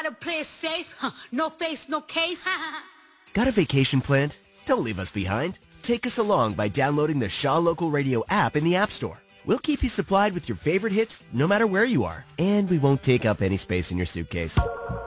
gotta play it safe. No face, no case. Got a vacation planned? Don't leave us behind. Take us along by downloading the Shaw Local Radio app in the App Store. We'll keep you supplied with your favorite hits no matter where you are, and we won't take up any space in your suitcase.